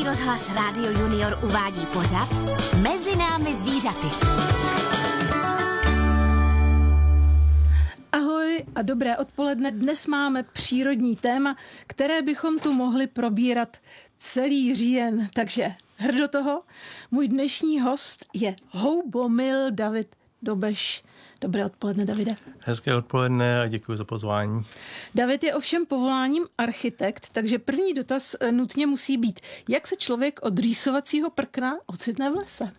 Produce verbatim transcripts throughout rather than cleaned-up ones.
Rozhlas Rádio Junior uvádí pořad Mezi námi zvířaty. Ahoj a dobré odpoledne. Dnes máme přírodní téma, které bychom tu mohli probírat celý říjen. Takže hrd do toho. Můj dnešní host je houbomil David Dobeš. Dobré odpoledne, Davide. Hezké odpoledne a děkuji za pozvání. David je ovšem povoláním architekt, takže první dotaz nutně musí být, jak se člověk od rýsovacího prkna ocitne v lese?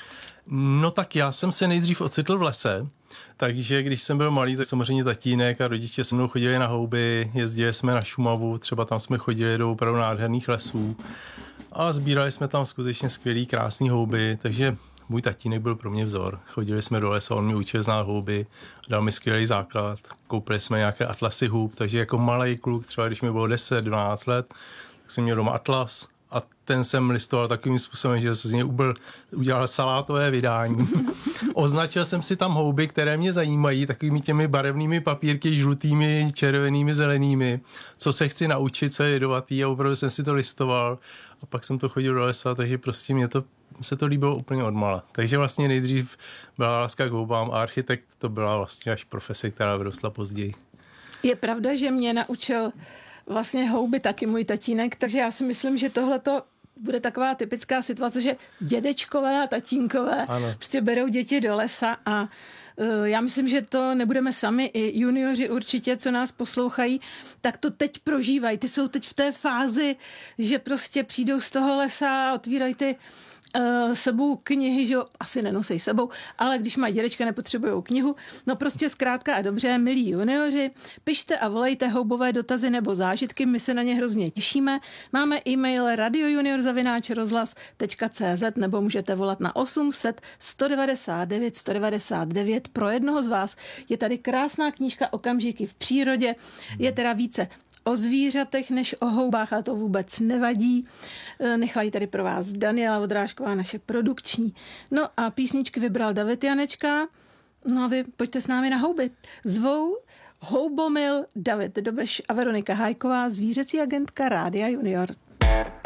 No tak já jsem se nejdřív ocitl v lese, takže když jsem byl malý, tak samozřejmě tatínek a rodiče se mnou chodili na houby, jezdili jsme na Šumavu, třeba tam jsme chodili do opravdu nádherných lesů a sbírali jsme tam skutečně skvělý, krásný houby, takže můj tatínek byl pro mě vzor. Chodili jsme do lesa, on mi učil znát houby, dal mi skvělý základ, koupili jsme nějaké atlasy hub, takže jako malý kluk, třeba když mi bylo deset dvanáct let, tak jsem měl doma atlas a ten jsem listoval takovým způsobem, že se z něj ubil, udělal salátové vydání. Označil jsem si tam houby, které mě zajímají, takovými těmi barevnými papírky, žlutými, červenými, zelenými, co se chci naučit, co je jedovatý a opravdu jsem si to listoval a pak jsem to chodil do lesa, takže prostě mě to se to líbilo úplně odmala. Takže vlastně nejdřív byla láska k houbám a architekt to byla vlastně až profese, která vyrostla později. Je pravda, že mě naučil vlastně houby taky můj tatínek, takže já si myslím, že tohleto bude taková typická situace, že dědečkové a tatínkové ano. prostě berou děti do lesa a uh, já myslím, že to nebudeme sami, i junioři určitě, co nás poslouchají, tak to teď prožívají. Ty jsou teď v té fázi, že prostě přijdou z toho lesa a otvírají ty Uh, sebou knihy, že jo, asi nenosej sebou, ale když mají dědečka, nepotřebujou knihu. No prostě zkrátka a dobře, milí junioři, pište a volejte houbové dotazy nebo zážitky, my se na ně hrozně těšíme. Máme e-mail radiojunior zavináč rozhlas tečka cé zet nebo můžete volat na osm set sto devadesát devět sto devadesát devět. Pro jednoho z vás je tady krásná knížka Okamžiky v přírodě, je teda více o zvířatech než o houbách, ale to vůbec nevadí. Nechala ji tady pro vás Daniela Vodrážková, naše produkční. No a písničky vybral David Janečka. No a vy pojďte s námi na houby. Zvou houbomil David Dobeš a Veronika Hájková, zvířecí agentka Rádia Junior.